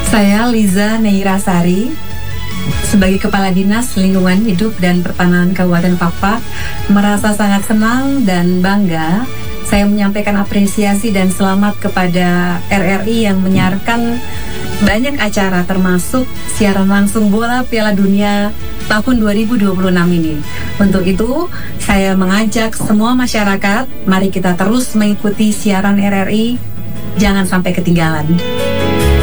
Saya Liza Neirasari, sebagai Kepala Dinas Lingkungan Hidup dan Pertanahan Kabupaten Pakpak, merasa sangat senang dan bangga. Saya menyampaikan apresiasi dan selamat kepada RRI yang menyiarkan banyak acara, termasuk siaran langsung bola Piala Dunia tahun 2026 ini. Untuk itu, saya mengajak semua masyarakat, mari kita terus mengikuti siaran RRI, jangan sampai ketinggalan.